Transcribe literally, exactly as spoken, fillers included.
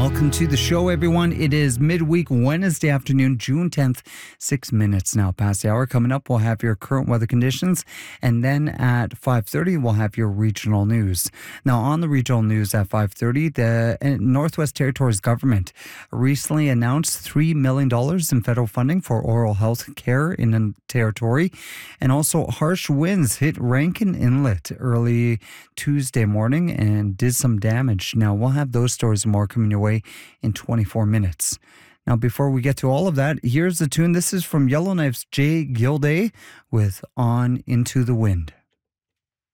Welcome to the show, everyone. It is midweek Wednesday afternoon, June tenth, six minutes now past the hour. Coming up, we'll have your current weather conditions, and then at five thirty, we'll have your regional news. Now, on the regional news at five thirty, the Northwest Territories government recently announced three million dollars in federal funding for oral health care in the territory, and also harsh winds hit Rankin Inlet early Tuesday morning and did some damage. Now, we'll have those stories and more coming your way in twenty-four minutes. Now, before we get to all of that, here's the tune. This is from Yellowknife's Jay Gilday with On Into the Wind.